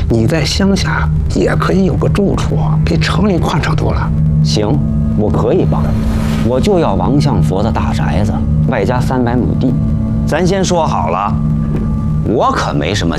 你在乡下也可以有个住处，比城里宽敞多了。 行，我可以帮，我就要王相佛的大宅子，外加300亩地。咱先说好了，我可没什么